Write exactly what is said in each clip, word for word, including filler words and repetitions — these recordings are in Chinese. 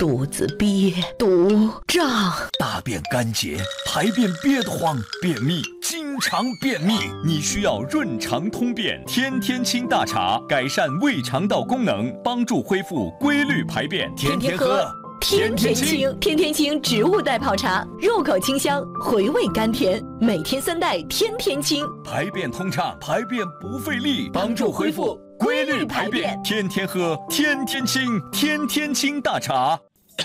肚子憋，肚胀， 大便干结，排便憋得慌，便秘，经常便秘，你需要润肠通便天天清大茶，改善胃肠道功能，帮助恢复规律排便，天天喝。 天天清，天天清植物代泡茶，入口清香，回味甘甜，每天三袋，天天清， 排便通畅，排便不费力，帮助恢复规律排便，天天喝，天天清，天天清大茶。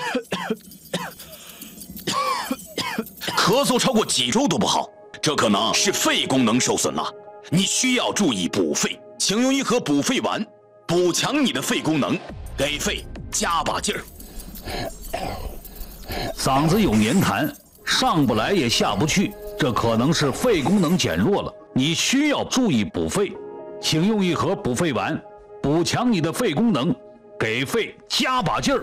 咳嗽超过几周都不好，这可能是肺功能受损了，你需要注意补肺，请用一盒补肺丸，补强你的肺功能，给肺加把劲儿。 嗓子有黏痰，上不来也下不去，这可能是肺功能减弱了，你需要注意补肺，请用一盒补肺丸，补强你的肺功能，给肺加把劲儿。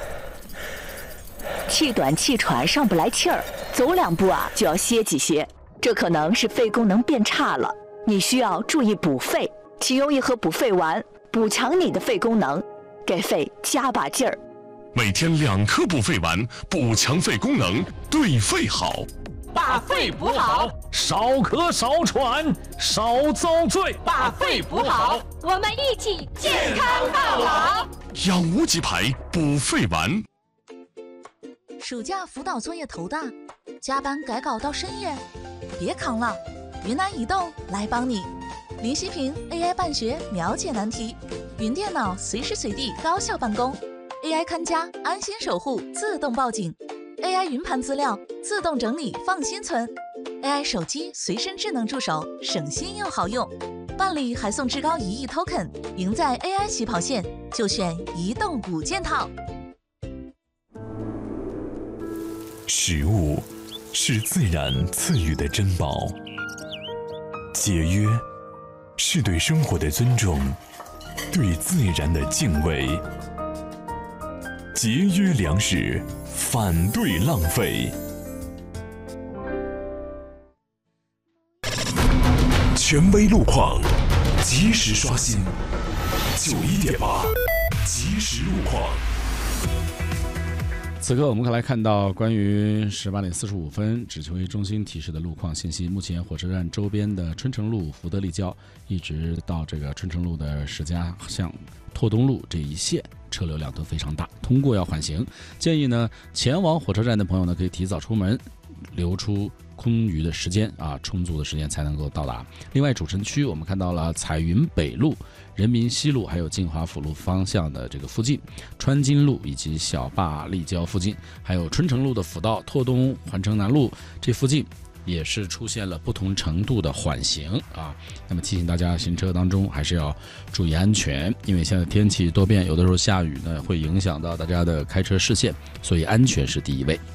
气短气喘上不来气儿，走两步啊就要歇几歇，这可能是肺功能变差了，你需要注意补肺，请用一盒补肺丸，补强你的肺功能，给肺加把劲儿。 每天两颗补肺丸，补强肺功能，对肺好。 把肺补好， 少咳少喘少遭罪。 把肺补好， 我们一起健康到老。 养无极牌补肺丸。 暑假辅导作业头大，加班改稿到深夜，别扛了，云南移动来帮你。林息平 A I 办学秒解难题，云电脑随时随地高效办公。A I 看家安心守护，自动报警 ；A I 云盘资料自动整理，放心存 ；A I 手机随身智能助手，省心又好用。办理还送至高一亿 token， 赢在 A I 起跑线，就选移动五件套。 食物是自然赐予的珍宝，节约是对生活的尊重，对自然的敬畏。节约粮食，反对浪费。权威路况，及时刷新。九一点八，及时路况。 此刻我们来看到关于十八点四十五分指挥中心提示的路况信息。目前火车站周边的春城路、福德立交，一直到这个春城路的石家巷、拓东路这一线，车流量都非常大，通过要缓行。建议呢，前往火车站的朋友呢，可以提早出门，留出空余的时间啊，充足的时间才能够到达。另外，主城区我们看到了彩云北路、人民西路还有晋华府路方向的这个附近，川津路以及小坝立交附近，还有春城路的辅道、拓东环城南路这附近，也是出现了不同程度的缓行啊。那么提醒大家，行车当中还是要注意安全，因为现在天气多变，有的时候下雨呢，会影响到大家的开车视线，所以安全是第一位。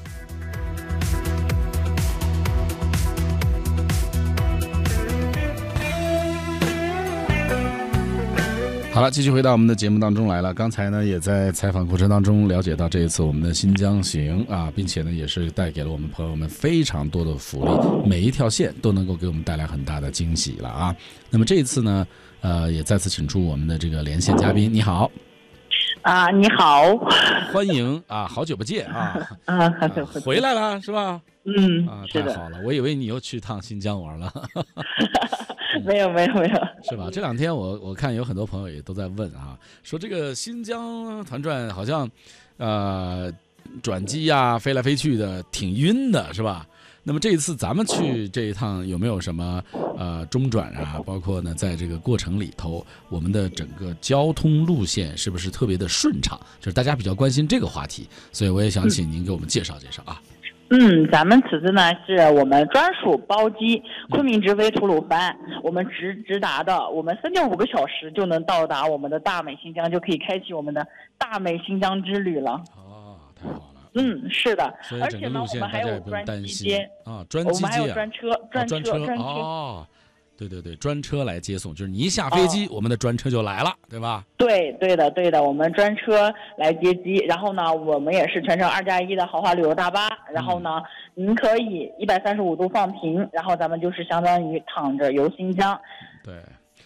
好了，继续回到我们的节目当中来了。刚才呢，也在采访过程当中了解到这一次我们的新疆行啊，并且呢，也是带给了我们朋友们非常多的福利，每一条线都能够给我们带来很大的惊喜了啊。那么这一次呢，呃，也再次请出我们的这个连线嘉宾，你好。 啊，你好， 欢迎啊，好久不见啊， 啊，好久不见， 回来了是吧？ 嗯， 啊，太好了，我以为你又去趟新疆玩了。 没有没有没有， 是吧？这两天我我看有很多朋友也都在问啊，说这个新疆团转好像，呃，转机呀、飞来飞去的挺晕的，是吧？那么这一次咱们去这一趟有没有什么呃中转啊？包括呢，在这个过程里头，我们的整个交通路线是不是特别的顺畅？就是大家比较关心这个话题，所以我也想请您给我们介绍介绍啊。 嗯，咱们此次呢是我们专属包机昆明直飞吐鲁番，我们直直达的，我们三点五个小时就能到达我们的大美新疆，就可以开启我们的大美新疆之旅了。 哦，太好了。 嗯，是的， 而且呢， 我们还有专机接啊，专机接啊， 我们还有专车，专车， 专车哦。对对对，专车来接送，就是你一下飞机，哦、我们的专车就来了，对吧？ 对对的对的，我们专车来接机，然后呢，我们也是全程二加一的豪华旅游大巴，然后呢，嗯、您可以一百三十五度放平，然后咱们就是相当于躺着游新疆。 对，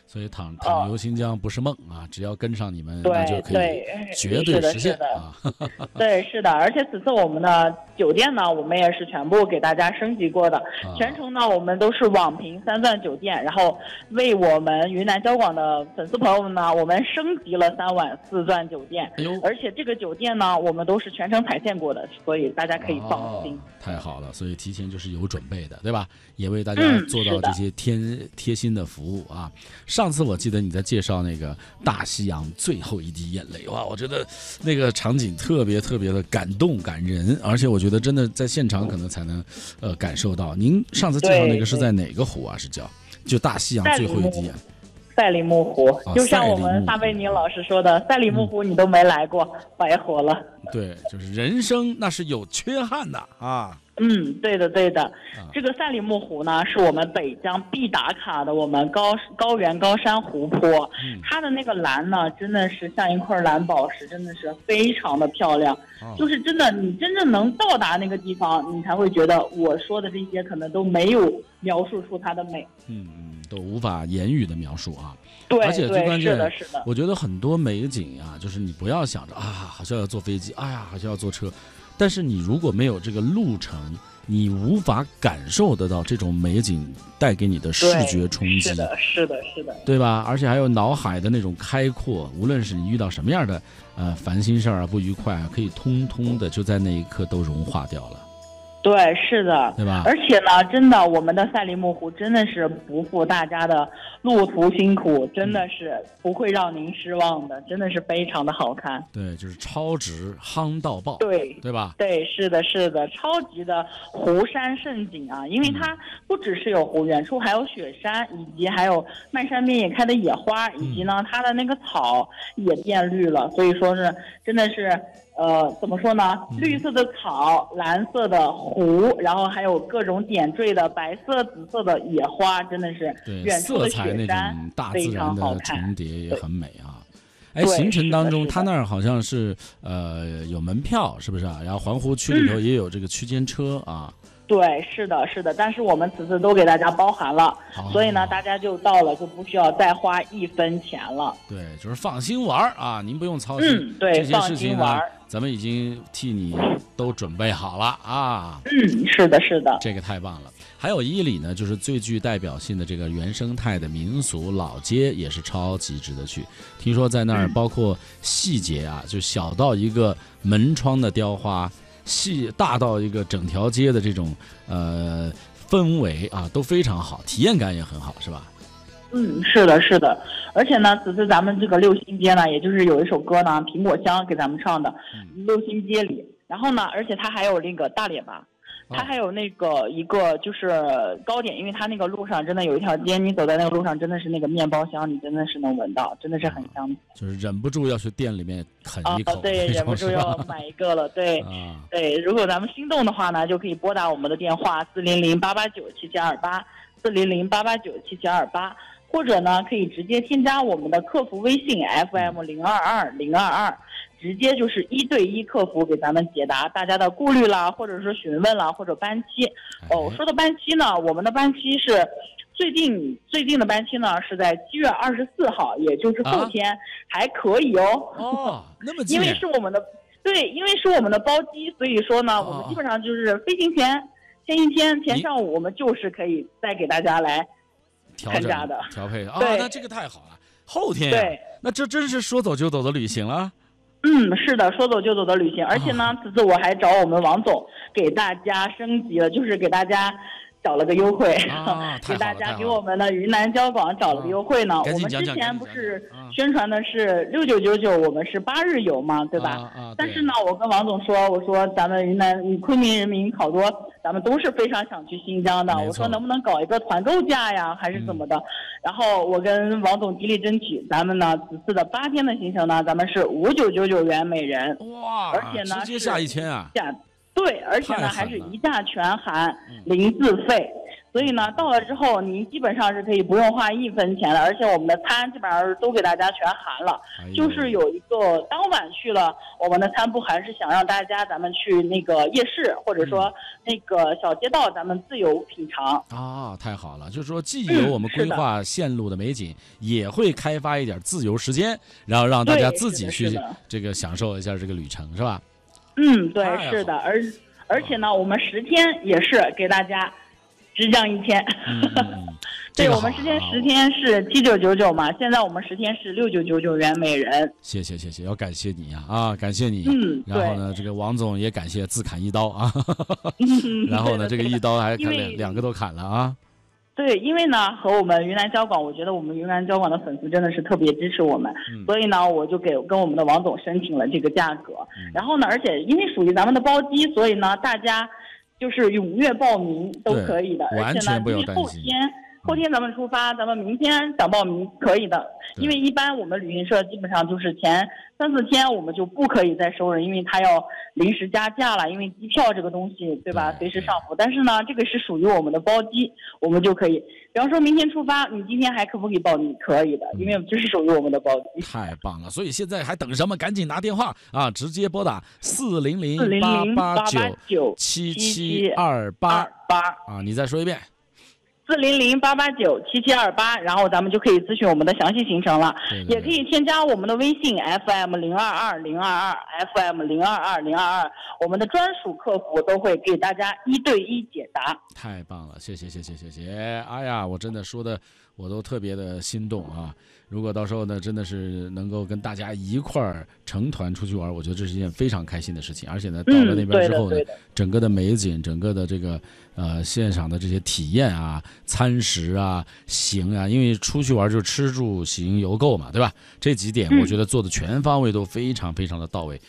所以躺躺游新疆不是梦啊，只要跟上你们，那就可以绝对实现啊。 对，是的，而且此次我们的酒店呢，我们也是全部给大家升级过的， 啊、 全程呢我们都是网评三钻酒店，然后为我们云南交广的粉丝朋友们呢，我们升级了三晚四钻酒店， 哎、 而且这个酒店呢，我们都是全程踩线过的，所以大家可以放心。 哦、太好了，所以提前就是有准备的，对吧？也为大家做到这些贴、嗯、贴心的服务啊。上次我记得你在介绍那个大西洋最后一滴眼泪，哇，我觉得那个场景特别特别的感动感人，而且我觉得真的在现场可能才能呃感受到。您上次介绍那个是在哪个湖啊？是叫就大西洋最后一滴眼泪。 赛里木湖， 哦、 就像我们撒贝宁老师说的，赛里木湖你都没来过，嗯、白活了。 对，就是人生那是有缺憾的啊。 嗯，对的，对的。啊、这个赛里木湖呢，是我们北疆必打卡的我们高高原高山湖泊。嗯、它的那个蓝呢，真的是像一块蓝宝石，真的是非常的漂亮。啊、就是真的，你真正能到达那个地方，你才会觉得我说的这些可能都没有描述出它的美。 嗯嗯。都无法言语的描述啊， 对， 而且最关键， 是的，是的， 我觉得很多美景啊，就是你不要想着啊，好像要坐飞机，哎呀，好像要坐车，但是你如果没有这个路程，你无法感受得到这种美景带给你的视觉冲击。 是的，是的，是的， 对吧？而且还有脑海的那种开阔，无论是你遇到什么样的呃烦心事儿啊、不愉快啊，可以通通的就在那一刻都融化掉了。 对，是的， 对吧？ 而且呢，真的，我们的赛里木湖真的是不负大家的路途辛苦，真的是不会让您失望的，真的是非常的好看。 对，就是超值夯到爆， 对， 对吧？ 对，是的，是的，超级的湖山胜景啊！因为它不只是有湖，远处还有雪山，以及还有漫山遍野开的野花，以及呢，它的那个草也变绿了，所以说是真的是。呃，怎么说呢？绿色的草，蓝色的湖，然后还有各种点缀的白色、紫色的野花，真的是远处的雪山， 大自然的重叠也很美啊。哎，行程当中，它那儿好像是呃有门票，是不是啊？然后环湖区里头也有这个区间车啊。 嗯对，是的，是的，但是我们此次都给大家包含了，哦、所以呢，大家就到了就不需要再花一分钱了。 对，就是放心玩啊，您不用操心。 嗯，对， 这些事情呢， 咱们已经替你都准备好了啊。 嗯，是的，是的， 这个太棒了。还有伊犁呢，就是最具代表性的这个原生态的民俗老街，也是超级值得去。听说在那儿，包括细节啊，就小到一个门窗的雕花。细大到一个整条街的这种呃氛围啊，都非常好，体验感也很好，是吧？ 嗯，是的，是的。而且呢，此次咱们这个六星街呢，也就是有一首歌呢，苹果香给咱们唱的，嗯、六星街里。然后呢，而且它还有那个大列巴。它还有那个一个就是糕点，因为它那个路上真的有一条街，你走在那个路上真的是那个面包香，你真的是能闻到，真的是很香， 就是忍不住要去店里面啃一口。 啊，对，忍不住要买一个了，对，啊、对。如果咱们心动的话呢，就可以拨打我们的电话四零零八八九七七二八四零零八八九七七二八，或者呢可以直接添加我们的客服微信 F M 零二二零二二。直接就是一对一客服给咱们解答大家的顾虑啦，或者说询问啦，或者班期。哦，说到班期呢，我们的班期是最近最近的班期呢是在七月二十四号，也就是后天，啊、还可以哦。 哦，那么近。 因为是我们的对，因为是我们的包机，所以说呢，哦、我们基本上就是飞行前前一天前上午，我们就是可以再给大家来参加的调配啊。那这个太好了，后天呀、啊，那这真是说走就走的旅行了。 嗯，是的，说走就走的旅行，而且呢，此次我还找我们王总给大家升级了，就是给大家找了个优惠， 啊、 给大家给我们的云南交广找了个优惠呢。 啊、 我们之前不是宣传的是六九九九，我们是八日游嘛，对吧？ 啊啊、 但是呢，我跟王总说，我说咱们云南昆明人民好多，咱们都是非常想去新疆的，我说能不能搞一个团购价呀，还是怎么的？嗯、然后我跟王总极力争取，咱们呢此次的八天的行程呢，咱们是五九九九元每人， 哇， 而且呢直接下一千啊！ 下对，而且呢还是一价全含，零自费。 所以呢，到了之后您基本上是可以不用花一分钱的，而且我们的餐基本上是都给大家全含了。哎、就是有一个当晚去了，我们的餐不含是想让大家咱们去那个夜市或者说那个小街道，咱们自由品尝。 啊，太好了！就是说，既有我们规划线路的美景，嗯、也会开发一点自由时间，然后让大家自己去这个享受一下这个旅程，是吧？ 嗯，对，是的，而而且呢，我们十天也是给大家只降一千。 嗯嗯、 对，我们之前十天是七九九九嘛，现在我们十天是六九九九元每人。 谢谢谢谢，要感谢你啊啊，感谢你。 嗯， 然后呢，这个王总也感谢自砍一刀啊。嗯、然后呢，这个一刀还砍两两个都砍了啊。 对，因为呢，和我们云南交广，我觉得我们云南交广的粉丝真的是特别支持我们，嗯、所以呢，我就给跟我们的王总申请了这个价格。嗯、然后呢，而且因为属于咱们的包机，所以呢，大家就是踊跃报名都可以的，而且呢，因为后天后天咱们出发，咱们明天想报名可以的，因为一般我们旅行社基本上就是前三四天我们就不可以再收人，因为他要临时加价了，因为机票这个东西对吧，随时上浮。但是呢，这个是属于我们的包机，我们就可以，比方说明天出发，你今天还可不可以报名？可以的，因为这是属于我们的包机。 太棒了！所以现在还等什么？赶紧拿电话啊，直接拨打四零零八八九七七二八啊！你再说一遍。 四零零八八九七七二八，然后咱们就可以咨询我们的详细行程了， 对对对， 也可以添加我们的微信 F M 零二二零二二 F M 零二二零二二，我们的专属客服都会给大家一对一解答。 太棒了，谢谢谢谢谢谢！哎呀，我真的说的我都特别的心动啊！如果到时候呢，真的是能够跟大家一块儿成团出去玩，我觉得这是一件非常开心的事情。而且呢，到了那边之后呢， 嗯、 整个的美景，整个的这个呃现场的这些体验啊、餐食啊、行啊，因为出去玩就是吃住行游购嘛，对吧？这几点我觉得做的全方位都非常非常的到位。